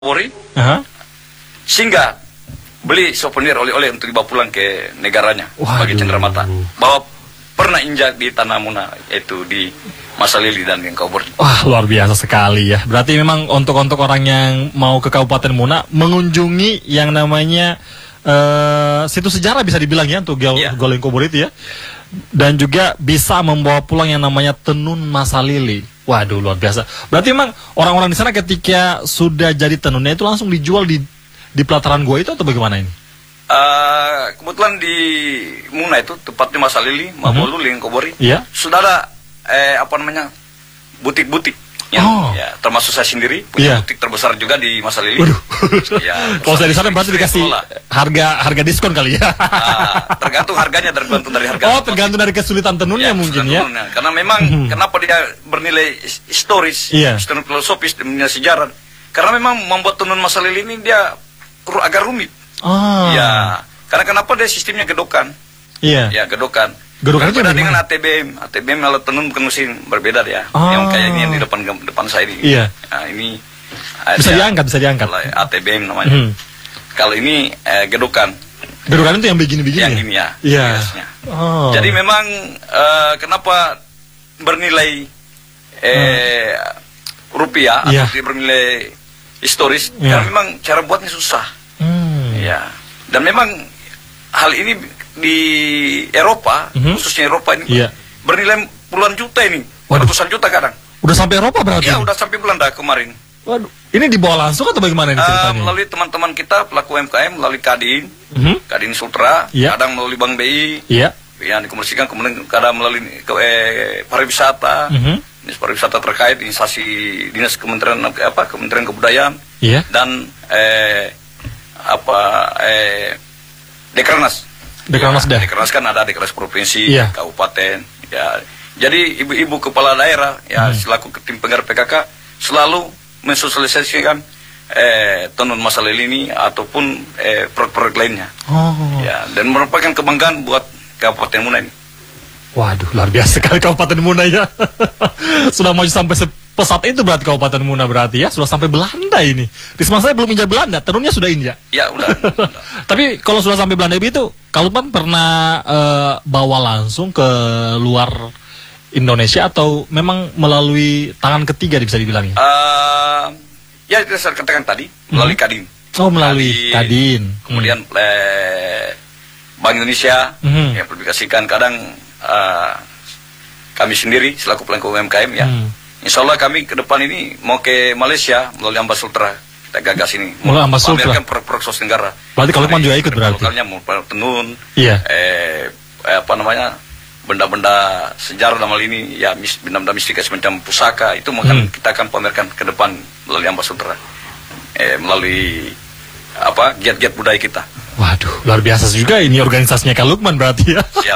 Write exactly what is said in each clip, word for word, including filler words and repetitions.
Polri, uh-huh. sehingga beli souvenir oleh-oleh untuk dibawa pulang ke negaranya. Waduh. Bagi cenderamata bahwa pernah injak di Tanah Muna, yaitu di Masalili dan yang Kabupaten. Wah, luar biasa sekali ya. Berarti memang untuk-untuk orang yang mau ke Kabupaten Muna mengunjungi yang namanya uh, situs sejarah bisa dibilang ya untuk Yeah. Goleng Kubur itu ya. Dan juga bisa membawa pulang yang namanya tenun Masalili. Waduh, luar biasa. Berarti memang orang-orang di sana ketika sudah jadi tenunnya itu langsung dijual di di pelataran gua itu atau bagaimana ini? Uh, kebetulan di Muna itu, tepatnya Masalili, Mabolu, mm-hmm. Lingkobori, yeah. sudah ada eh, apa namanya butik-butik. Yang, oh. ya, termasuk saya sendiri punya yeah. butik terbesar juga di Masalili. Waduh. Ya, kalau saya di sana berarti dikasih harga harga diskon kali ya. Uh, tergantung harganya, tergantung dari harga. Oh, tergantung dari kesulitan tenunnya ya, mungkin ya. Tenunnya. Karena memang hmm. kenapa dia bernilai historis, yeah. historis filosofis, nilai sejarah. Karena memang membuat tenun Masalili ini dia agak rumit. Oh. Ya, karena kenapa dia sistemnya gedokan. Iya. Ya, gedokan. Gedokan berbeda dengan A T B M. A T B M kalau tenun bukan mesin, berbeda ya. Oh. Yang kayak ini yang di depan depan saya ini. Iya. Nah, ini bisa dia, diangkat, bisa diangkat. A T B M namanya. Hmm. Kalau ini eh, gedokan. Gedokan itu yang begini-begini. Yang ya? ini ya. Iya. Oh. Jadi memang eh, kenapa bernilai eh, hmm. rupiah yeah. atau bernilai historis? Yeah. Karena memang cara buatnya susah. Hmm. Ya. Dan memang hal ini di Eropa, mm-hmm. khususnya Eropa ini yeah. bernilai puluhan juta ini, Waduh. ratusan juta kadang. Udah sampai Eropa berarti? Ya, udah sampai Belanda kemarin. Waduh, ini dibawa langsung atau bagaimana ini ceritanya? Uh, melalui teman-teman kita pelaku U M K M, melalui Kadin, mm-hmm. Kadin Sultra, yeah. kadang melalui Bank B I, yeah. yang dikomunikasikan, kemudian kadang melalui ke, eh, pariwisata, mm-hmm. dinas pariwisata terkait, instansi dinas Kementerian apa Kementerian Kebudayaan, yeah. dan eh, apa eh, Dekrenas. Dekrenas ya, dah. Dekrenas kan ada Dekrenas provinsi, yeah. kabupaten. Ya, jadi ibu-ibu kepala daerah ya hmm. selaku tim penggerak P K K selalu mensosialisasikan eh, tenun Masalili ini ataupun eh, produk-produk lainnya. Oh. Ya, dan merupakan kebanggaan buat Kabupaten Muna ini. Waduh, luar biasa sekali Kabupaten Muna ya. Sudah maju sampai pesat itu berarti Kabupaten Muna berarti ya. Sudah sampai Belanda ini. Di semasa saya belum injak Belanda, tenunnya sudah injak. Ya, udah. udah. Tapi kalau sudah sampai Belanda itu, kalau Pan pernah uh, bawa langsung ke luar Indonesia atau memang melalui tangan ketiga bisa dibilang ya? Uh, ya, saya katakan tadi, melalui hmm. Kadin. Oh, melalui Kadin. Kadin. Kemudian hmm. eh, Bank Indonesia hmm. yang publikasikan kadang uh, kami sendiri selaku pelaku U M K M ya. Hmm. Insya Allah kami ke depan ini mau ke Malaysia melalui Ambas Sultra. Kita gagas ini. Melalui Ambas Sultra. Memerkan produk sos negara. Berarti kalau Lukman juga ikut berarti? Lokalnya mau tenun. Iya. Eh, eh, apa namanya, benda-benda sejarah dalam hal ini ya, benda-benda mistika semacam pusaka itu mungkin hmm. kita akan pamerkan ke depan melalui Ambas Sultra. Eh, melalui apa giat-giat budaya kita. Waduh, luar biasa juga ini organisasinya Kak Lukman berarti ya. Siap.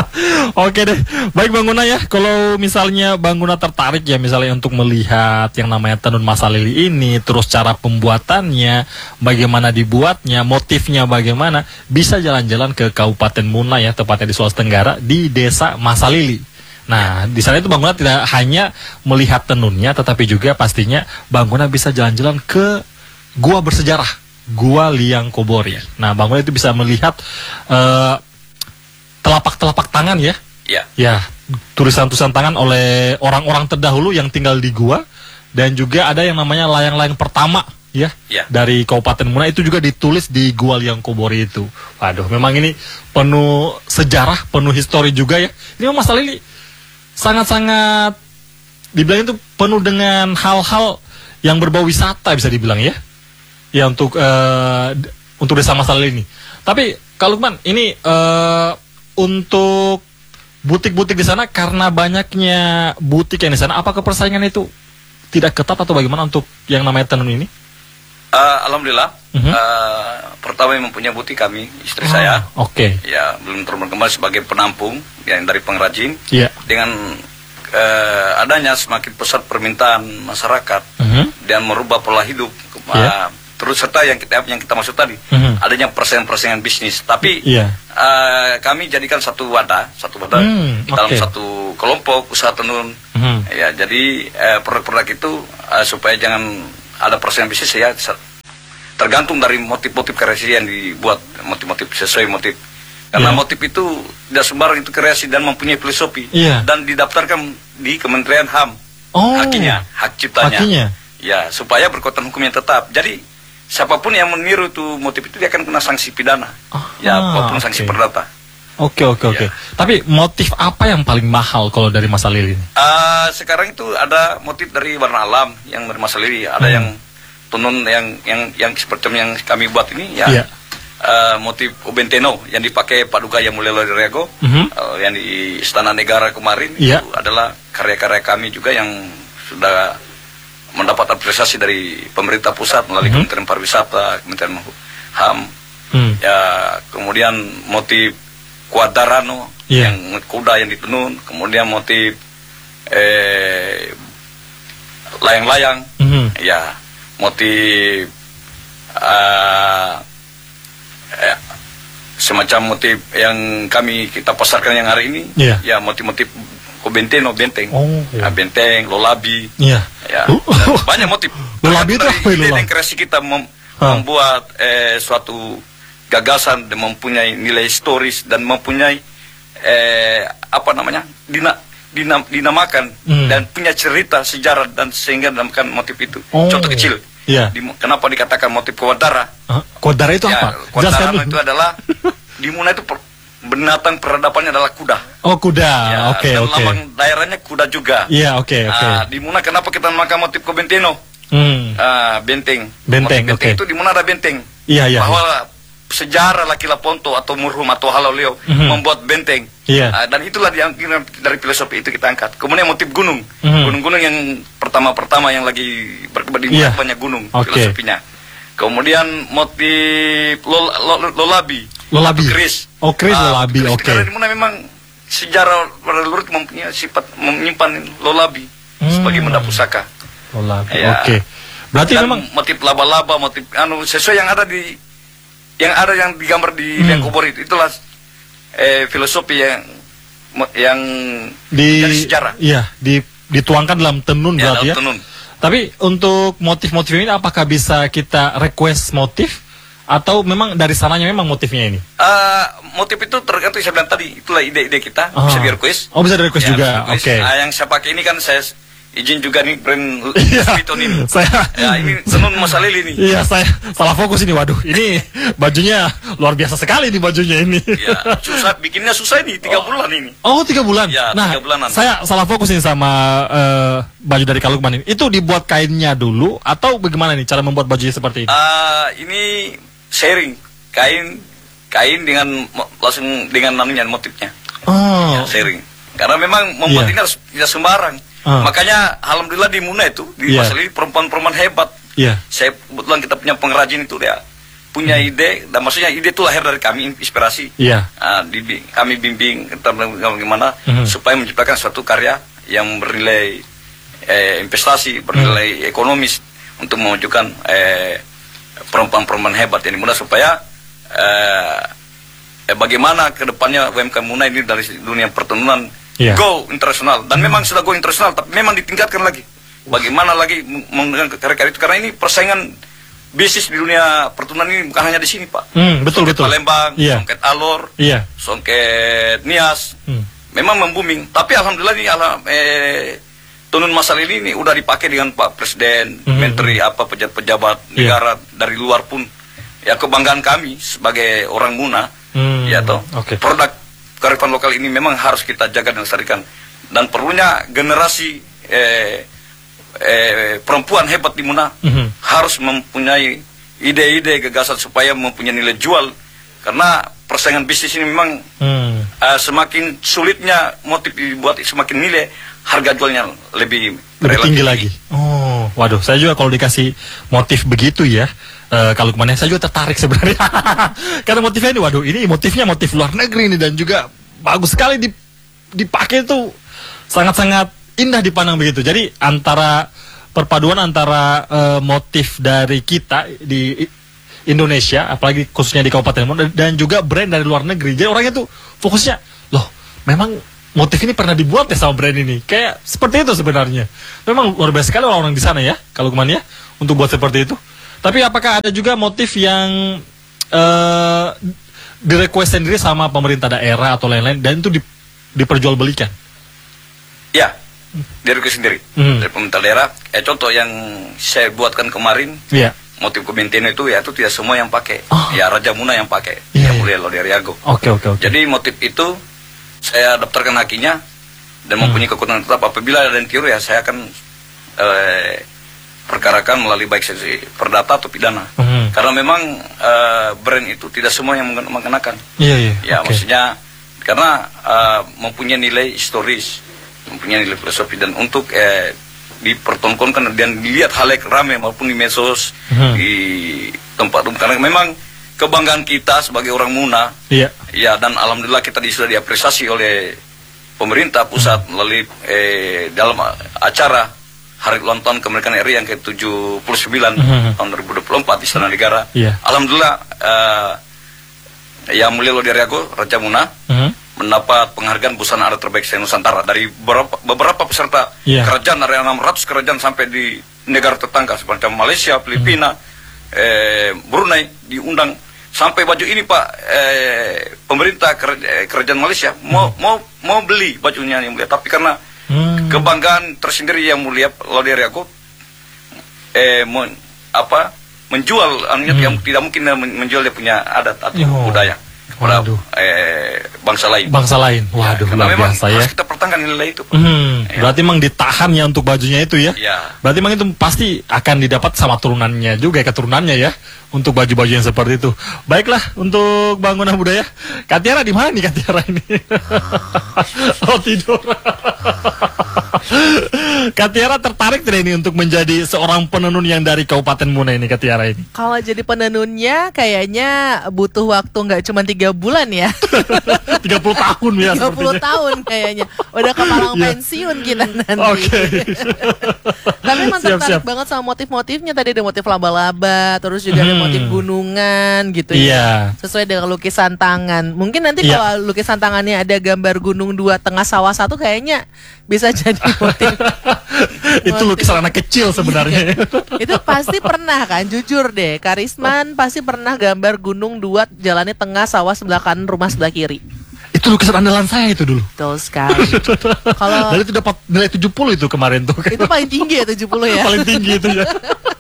Oke deh, baik Bang Guna ya. Kalau misalnya Bang Guna tertarik ya misalnya untuk melihat yang namanya tenun Masalili ini, terus cara pembuatannya, bagaimana dibuatnya, motifnya bagaimana, bisa jalan-jalan ke Kabupaten Muna ya, tepatnya di Sulawesi Tenggara di Desa Masalili. Nah, di sana itu Bang Guna tidak hanya melihat tenunnya, tetapi juga pastinya Bang Guna bisa jalan-jalan ke gua bersejarah. Gua Liang Kubur ya. Nah, Bang Guna itu bisa melihat uh, telapak-telapak tangan ya. Ya. Ya, tulisan-tulisan tangan oleh orang-orang terdahulu yang tinggal di gua, dan juga ada yang namanya layang-layang pertama ya, ya. Dari Kabupaten Muna itu juga ditulis di Gua Liang Kubur itu. Waduh, memang ini penuh sejarah, penuh histori juga ya. Ini masalah ini sangat-sangat dibilang itu penuh dengan hal-hal yang berbau wisata bisa dibilang ya. Ya untuk uh, untuk desa Masalili ini. Tapi kalau Lukman ini uh, untuk butik-butik di sana karena banyaknya butik yang di sana, apakah persaingan itu tidak ketat atau bagaimana untuk yang namanya tenun ini? Uh, Alhamdulillah. Uh-huh. uh, pertama yang mempunyai butik kami, istri oh, saya. Oke. Okay. Ya, belum berkembang sebagai penampung yang dari pengrajin. Iya. Yeah. Dengan uh, adanya semakin besar permintaan masyarakat uh-huh. dan merubah pola hidup. Uh, yeah. Terus serta yang kita yang kita maksud tadi mm-hmm. adanya persaingan-persaingan bisnis, tapi yeah. uh, kami jadikan satu wadah, satu wadah mm, dalam okay. satu kelompok usaha tenun. Mm-hmm. Ya, jadi uh, produk-produk itu uh, supaya jangan ada persaingan bisnis ya tergantung dari motif-motif kreasi yang dibuat, motif-motif sesuai motif. Karena yeah. motif itu tidak sembarang itu kreasi dan mempunyai filosofi yeah. dan didaftarkan di Kementerian H A M. Oh. Hakinya, hak ciptanya. Hakinya. Ya, supaya berkekuatan hukum yang tetap. Jadi siapapun yang meniru itu motif itu dia akan kena sanksi pidana. Ah, ya, apapun okay. sanksi perdata. Oke, oke, oke. Tapi motif apa yang paling mahal kalau dari Mas Halil ini? Uh, sekarang itu ada motif dari warna alam yang dari Mas Halil. Ada hmm. yang tenun yang yang yang seperti yang kami buat ini ya. Yeah. Uh, motif Ubenteno yang dipakai Paduka Yang Mulia Loderiago mm-hmm. uh, yang di Istana Negara kemarin yeah. itu adalah karya-karya kami juga yang sudah mendapat apresiasi dari pemerintah pusat melalui mm-hmm. Kementerian Pariwisata, Kementerian H A M. Mm. Ya, kemudian motif Quadrano yeah. yang kuda yang ditenun, kemudian motif eh, layang-layang, mm-hmm. ya motif uh, Eh, semacam motif yang kami kita pasarkan yang hari ini yeah. ya motif-motif Kobenteno, benteng oh, yeah. ya, benteng, lolabi yeah. ya uh, uh, banyak motif. Lolabi itu apa? Ide dan kreasi kita mem huh. membuat eh, suatu gagasan dan mempunyai nilai historis dan mempunyai eh, apa namanya dina, dinam, dinamakan mm. dan punya cerita sejarah dan sehingga dinamakan motif itu. Oh. Contoh kecil. Yeah. Di, kenapa dikatakan motif Kodara? Uh, Kodara itu ya, apa? Kodara itu adalah di Muna itu per, binatang peradabannya adalah kuda. Oh, kuda. Ya, oke, okay, oke. Okay. Lambang daerahnya kuda juga. Iya, yeah, oke, okay, oke. Okay. Uh, di Muna kenapa kita memakai motif Kobenteno? Hmm. Uh, benteng. Benteng, motif benteng okay. itu di Muna ada benteng. Iya, yeah, iya. Yeah, bahwa yeah. sejarah Laki Laponto atau Murhum atau Halauleo mm-hmm. membuat benteng. Yeah. Uh, dan itulah yang dari filosofi itu kita angkat. Kemudian motif gunung. Mm-hmm. Gunung-gunung yang pertama-pertama yang lagi berkembang di yeah. banyak gunung okay. filosofinya. Kemudian motif lol, lol, lolabi. Lolabi. Keris. Oh, keris uh, lolabi. Oke. Okay. Karena di mana memang sejarah leluhur mempunyai sifat menyimpan lolabi hmm. sebagai benda pusaka. Lolabi. Ya. Oke. Okay. Berarti dan memang motif laba-laba, motif anu sesuai yang ada di yang ada yang digambar di hmm. Liang Kubor itu. Itulah eh, filosofi yang yang di dari sejarah. Iya, di dituangkan dalam tenun ya, berarti dalam ya. Tenun. Tapi untuk motif-motif ini apakah bisa kita request motif atau memang dari sananya memang motifnya ini? Uh, motif itu tergantung saya bilang tadi, itulah ide-ide kita oh. bisa di request. Oh, bisa di request ya, juga. Oke. Okay. Uh, yang saya pakai ini kan saya izin juga nih brand Vuitton ini. Saya ya, ini tenun Mas Halil ini. Iya, saya salah fokus ini. Waduh, ini bajunya luar biasa sekali nih bajunya ini. Iya, susah bikinnya susah ini tiga bulan ini. Oh, tiga bulan. Ya, nah, tiga bulanan. Saya salah fokus ini sama uh, baju dari Kalukman ini. Itu dibuat kainnya dulu atau bagaimana nih cara membuat bajunya seperti ini? Uh, ini sharing kain kain dengan langsung dengan namanya motifnya. Oh. Ya, sharing. Karena memang membuat yeah. ini harus tidak sembarang. Uh. Makanya alhamdulillah di Muna itu di yeah. Mas Halil perempuan-perempuan hebat. Yeah. Saya kebetulan kita punya pengrajin itu dia punya hmm. ide dan maksudnya ide itu lahir dari kami inspirasi. Yeah. Uh, di, kami bimbing kita bagaimana hmm. supaya menciptakan suatu karya yang bernilai eh, investasi, bernilai hmm. ekonomis untuk mewujudkan eh, perempuan-perempuan hebat yang Muna supaya eh, eh, bagaimana kedepannya U M K M Muna ini dari dunia pertenunan yeah. go internasional dan hmm. memang sudah go internasional tapi memang ditingkatkan lagi bagaimana lagi menggunakan karya-karya itu karena ini persaingan bisnis di dunia pertenunan ini bukan hanya di sini Pak. Hmm, betul Songket betul. Palembang, yeah. Songket Alor, yeah. Songket Nias, hmm. memang membooming. Tapi alhamdulillah ini alam, eh, tenun Mas Halil ini udah dipakai dengan Pak Presiden, hmm. Menteri apa pejabat-pejabat yeah. negara dari luar pun. Ya kebanggaan kami sebagai orang Muna, hmm. ya toh. Okay. Produk kearifan lokal ini memang harus kita jaga dan lestarikan. Dan perlunya generasi eh, eh, perempuan hebat di Muna mm-hmm. harus mempunyai ide-ide gagasan supaya mempunyai nilai jual karena persaingan bisnis ini memang mm. uh, semakin sulitnya motif dibuat semakin nilai harga jualnya lebih lebih tinggi lagi. Oh, waduh, saya juga kalau dikasih motif begitu ya, uh, kalau kemana saya juga tertarik sebenarnya karena motifnya ini, waduh, ini motifnya motif luar negeri ini dan juga bagus sekali dipakai itu sangat-sangat indah dipandang begitu. Jadi antara perpaduan antara uh, motif dari kita di Indonesia, apalagi khususnya di Kabupaten Muna, dan juga brand dari luar negeri. Jadi orangnya tuh fokusnya, loh, memang motif ini pernah dibuat ya sama brand ini. Kayak seperti itu sebenarnya. Memang luar biasa sekali orang-orang di sana ya, kalau kemana ya, untuk buat seperti itu. Tapi apakah ada juga motif yang uh, direquest sendiri sama pemerintah daerah atau lain-lain dan itu di, diperjualbelikan? Ya, direquest sendiri hmm. dari pemerintah daerah. Eh, contoh yang saya buatkan kemarin, yeah. motif Komentino itu ya itu tidak semua yang pakai. Oh. Ya Raja Muna yang pakai, yeah, yang mulia Loderiago. Oke okay, oke okay, oke. Okay. Jadi motif itu saya daftarkan hakinya dan hmm. mempunyai kekuatan tetap. Apabila ada yang tiru ya saya akan eh, perkarakan melalui baik sesi perdata atau pidana. Hmm. Karena memang eh, brand itu tidak semua yang mengenakan. Iya yeah, iya. Yeah. Ya okay. maksudnya karena eh, mempunyai nilai historis, mempunyai nilai filosofi dan untuk eh, dipertontonkan dan dilihat halayak ramai maupun di medsos, hmm. di tempat umum, karena memang kebanggaan kita sebagai orang Muna, yeah. ya dan alhamdulillah kita sudah diapresiasi oleh pemerintah pusat hmm. melalui eh, dalam acara Hari Ulang Tahun Kemerdekaan R I yang ke tujuh puluh sembilan hmm. tahun dua ribu dua puluh empat di Istana Negara. Yeah. Alhamdulillah eh, Yang Mulia Loderiago Raja Muna hmm. mendapat penghargaan busana adat terbaik se-Nusantara dari beberapa, beberapa peserta yeah. kerajaan, ada enam ratus kerajaan sampai di negara tetangga seperti Malaysia, Filipina, hmm. eh, Brunei diundang. Sampai baju ini Pak, eh, pemerintah kerajaan Malaysia hmm. mau mau mau beli bajunya Yang Mulia, tapi karena hmm. kebanggaan tersendiri Yang Mulia Loderiago eh mon, apa menjual anunya hmm. yang tidak mungkin menjual dia punya adat atau oh. budaya kepada eh, bangsa lain. Bangsa lain. Waduh, ya, luar biasa ya. Harus kita pertahankan nilai itu. Hmm, ya. Berarti memang ditahan ya untuk bajunya itu ya. Ya. Berarti memang itu pasti akan didapat sama turunannya juga, keturunannya ya, untuk baju-baju yang seperti itu. Baiklah, untuk bangunan budaya. Katiara di mana nih Katiara ini? Oh, tidur. Katiara tertarik tidak ini untuk menjadi seorang penenun yang dari Kabupaten Muna ini, Katiara ini? Kalau jadi penenunnya kayaknya butuh waktu nggak cuma tiga bulan ya. tiga puluh tahun ya. tiga puluh tahun kayaknya. Udah kepalang yeah. pensiun kita nanti. Oke. Okay. Tapi memang tertarik siap. banget sama motif-motifnya. Tadi ada motif laba-laba, terus juga hmm. ada motif gunungan gitu yeah. ya. Sesuai dengan lukisan tangan. Mungkin nanti yeah. kalau lukisan tangannya ada gambar gunung dua tengah sawah satu, kayaknya bisa jadi motif. Itu lukisan anak kecil sebenarnya. Itu pasti pernah kan, jujur deh, Karisman pasti pernah gambar gunung dua jalannya tengah sawah sebelah kanan, rumah sebelah kiri. Itu lukisan andalan saya itu dulu. Betul sekali. Kalau dari itu dapat nilai tujuh puluh itu kemarin tuh. Itu paling tinggi ya tujuh puluh ya. Paling tinggi itu ya.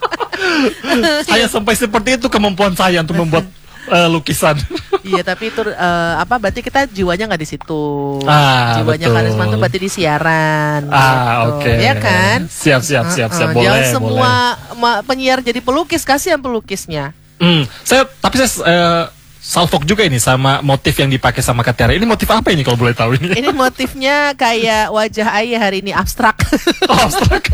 Saya sampai seperti itu kemampuan saya untuk membuat uh, lukisan. Iya, tapi itu uh, apa berarti kita jiwanya nggak di situ. Ah, jiwanya Karisman tuh berarti di siaran. Ah, gitu. oke. Okay. Ya kan? Siap, siap, siap, siap. Uh, uh, boleh, jangan boleh. semua penyiar jadi pelukis, kasihan pelukisnya. Hmm, saya tapi saya uh, salfok juga ini sama motif yang dipakai sama Katiara. Ini motif apa ini kalau boleh tahu ini? Ini motifnya kayak wajah ayah hari ini, abstrak. Oh, abstrak.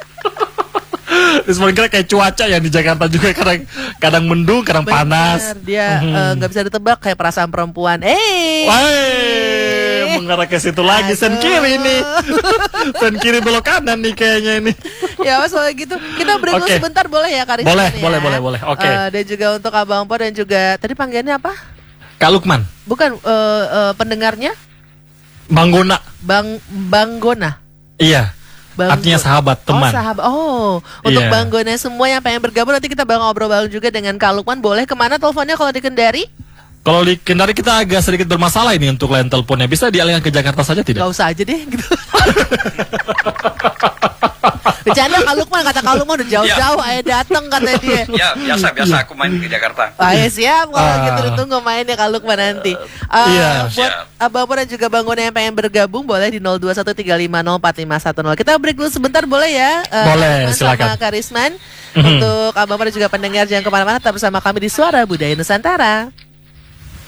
Sebenarnya kayak cuaca yang di Jakarta juga kadang kadang mendung, kadang Bener, panas. Dia nggak hmm. uh, bisa ditebak, kayak perasaan perempuan. Eh, hey, mengarah ke situ lagi. Sen kiri ini, sen kiri belok kanan nih kayaknya ini. Ya mas, soalnya gitu kita break dulu okay. sebentar boleh ya Karisman? Boleh, ya? boleh, boleh, boleh. Oke. Okay. Uh, dan juga untuk Abang Po dan juga tadi panggilannya apa? Kak Lukman. Bukan uh, uh, pendengarnya? Bang Gona. Bang Bang Gona. Iya. Bang Artinya sahabat, teman. Oh, sahabat. Oh, untuk yeah. Bang Gona semua yang pengen bergabung, nanti kita bakal ngobrol bareng juga dengan Kak Lukman. Boleh kemana teleponnya kalau di Kendari? Kalau di Kendari kita agak sedikit bermasalah ini untuk line teleponnya. Bisa dialihkan ke Jakarta saja tidak? Gak usah aja deh gitu. Bercanda Kak Lukman, kata Kak Lukman udah jauh-jauh ayo dateng kata dia. Ya biasa biasa aku main ke Jakarta. Ah ya siap, kalau uh, gitu ditunggu mainnya Kak Lukman nanti. Uh, iya. Buat Abang Po dan juga Bang Gona yang pengen bergabung boleh di nol dua satu tiga lima nol empat lima satu nol. Kita break dulu sebentar boleh ya? Uh, boleh, silakan. Sama Karisman. Mm-hmm. Untuk Abang Po dan juga pendengar jangan kemana-mana, tetap bersama kami di Suara Budaya Nusantara.